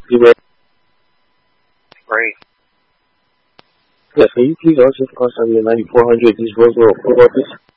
Zero. Great. Yes, can you please answer the call sign 9400 East Roseville Post Office?